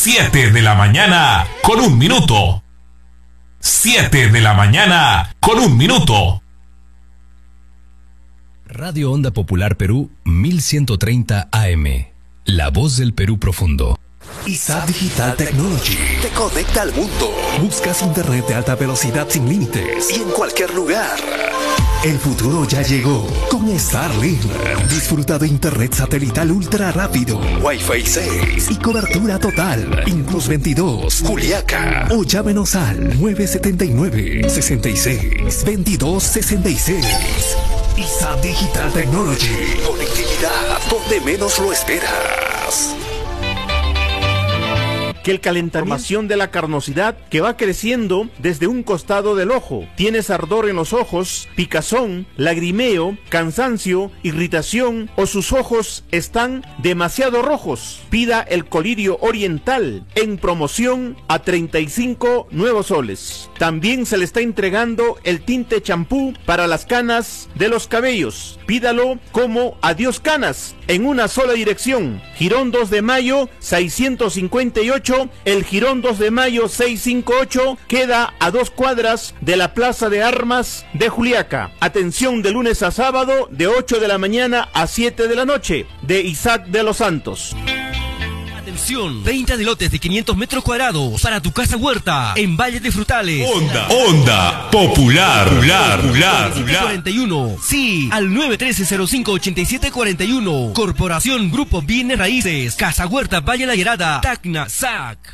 7 de la mañana con 1 minuto. 7 de la mañana con 1 minuto. Radio Onda Popular Perú 1130 AM. La voz del Perú profundo. ISAT Digital Technology te conecta al mundo. Buscas internet de alta velocidad sin límites y en cualquier lugar. El futuro ya llegó con Starlink. Disfruta de internet satelital ultra rápido, Wi-Fi 6 y cobertura total. Inclus 22, Juliaca. O llámenos al 979-66-2266. ISAT Digital Technology. Conectividad donde menos lo esperas. Que el calentamiento de la carnosidad que va creciendo desde un costado del ojo. Tienes ardor en los ojos, picazón, lagrimeo, cansancio, irritación o sus ojos están demasiado rojos. Pida el colirio oriental en promoción a 35 nuevos soles. También se le está entregando el tinte champú para las canas de los cabellos. Pídalo como Adiós Canas en una sola dirección. Girón 2 de Mayo 658. El Girón 2 de Mayo 658 queda a 2 cuadras de la Plaza de Armas de Juliaca. Atención de lunes a sábado de 8 de la mañana a 7 de la noche. De Isaac de los Santos. Atención, 30 de lotes de 500 metros cuadrados para tu casa huerta en Valle de Frutales. Onda Popular. 41. Sí, al 913-058741. Corporación Grupo Bienes Raíces. Casa Huerta Valle La Llerada. Tacna, SAC.